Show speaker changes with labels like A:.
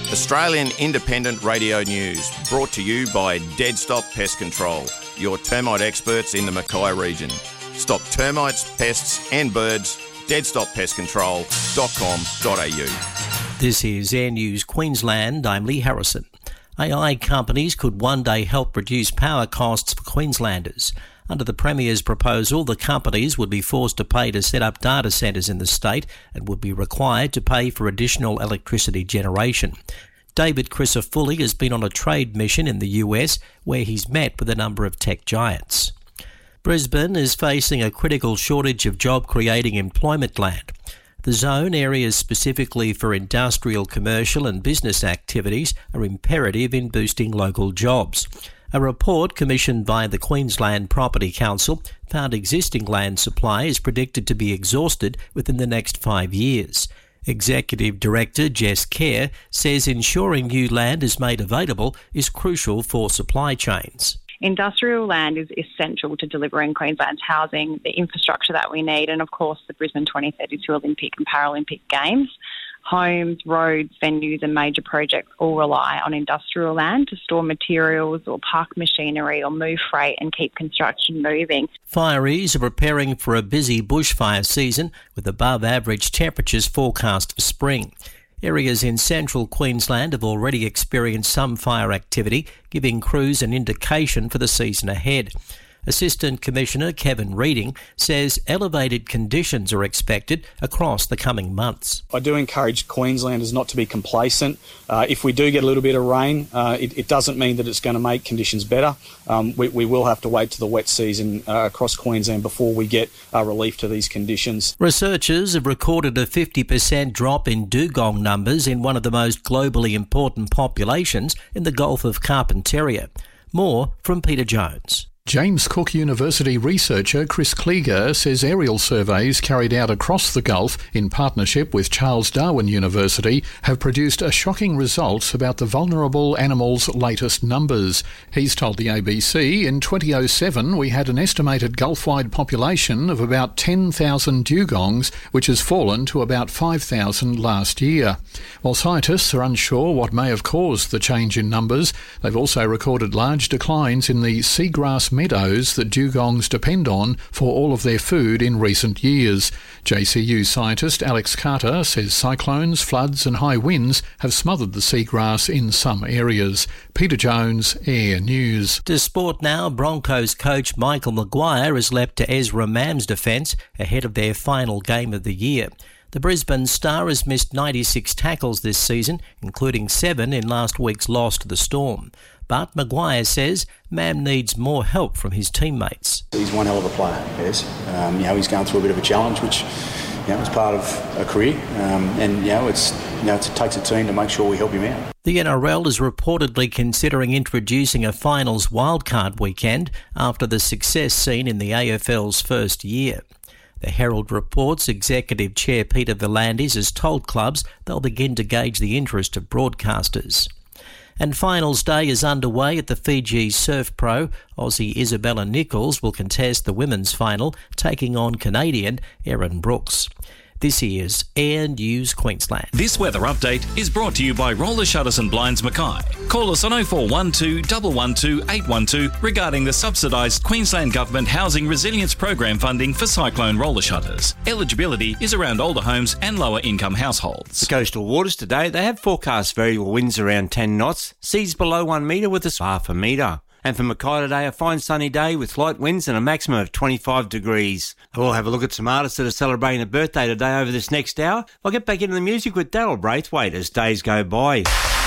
A: Australian Independent Radio News, brought to you by Dead Stop Pest Control, your termite experts in the Mackay region. Stop termites, pests and birds. deadstoppestcontrol.com.au.
B: This is Air News Queensland. I'm Lee Harrison. AI companies could one day help reduce power costs for Queenslanders. Under the Premier's proposal, the companies would be forced to pay to set up data centres in the state and would be required to pay for additional electricity generation. David Crisafulli has been on a trade mission in the US where he's met with a number of tech giants. Brisbane is facing a critical shortage of job-creating employment land. The zone, areas specifically for industrial, commercial and business activities, are imperative in boosting local jobs. A report commissioned by the Queensland Property Council found existing land supply is predicted to be exhausted within the next 5 years. Executive Director Jess Kerr says ensuring new land is made available is crucial for supply chains.
C: Industrial land is essential to delivering Queensland's housing, the infrastructure that we need, and of course the Brisbane 2032 Olympic and Paralympic Games. Homes, roads, venues and major projects all rely on industrial land to store materials or park machinery or move freight and keep construction moving.
B: Fireys are preparing for a busy bushfire season with above average temperatures forecast for spring. Areas in central Queensland have already experienced some fire activity, giving crews an indication for the season ahead. Assistant Commissioner Kevin Reading says elevated conditions are expected across the coming months.
D: I do encourage Queenslanders not to be complacent. If we do get a little bit of rain, it doesn't mean that it's going to make conditions better. We will have to wait to the wet season across Queensland before we get relief to these conditions.
B: Researchers have recorded a 50% drop in dugong numbers in one of the most globally important populations in the Gulf of Carpentaria. More from Peter Jones.
E: James Cook University researcher Chris Klieger says aerial surveys carried out across the Gulf in partnership with Charles Darwin University have produced a shocking result about the vulnerable animals' latest numbers. He's told the ABC in 2007 we had an estimated Gulf-wide population of about 10,000 dugongs, which has fallen to about 5,000 last year. While scientists are unsure what may have caused the change in numbers, they've also recorded large declines in the seagrass meadows that dugongs depend on for all of their food in recent years. JCU scientist Alex Carter says cyclones, floods and high winds have smothered the seagrass in some areas. Peter Jones, Air News.
B: To sport now, Broncos coach Michael Maguire has leapt to Ezra Mam's defence ahead of their final game of the year. The Brisbane Star has missed 96 tackles this season, including 7 in last week's loss to the Storm. But Maguire says Mam needs more help from his teammates.
F: He's one hell of a player, yes. He's going through a bit of a challenge, which is part of a career. It takes a team to make sure we help him out.
B: The NRL is reportedly considering introducing a finals wildcard weekend after the success seen in the AFL's first year. The Herald reports Executive Chair Peter V'landys has told clubs they'll begin to gauge the interest of broadcasters. And finals day is underway at the Fiji Surf Pro. Aussie Isabella Nichols will contest the women's final, taking on Canadian Erin Brooks. This is Air News Queensland.
G: This weather update is brought to you by Roller Shutters and Blinds Mackay. Call us on 0412 112 812 regarding the subsidised Queensland Government Housing Resilience Program funding for cyclone roller shutters. Eligibility is around older homes and lower income households.
H: The coastal waters today, they have forecast variable winds around 10 knots, seas below 1 metre with a half a metre. And for Mackay today, a fine sunny day with light winds and a maximum of 25 degrees. We'll have a look at some artists that are celebrating a birthday today over this next hour. I'll get back into the music with Daryl Braithwaite as days go by.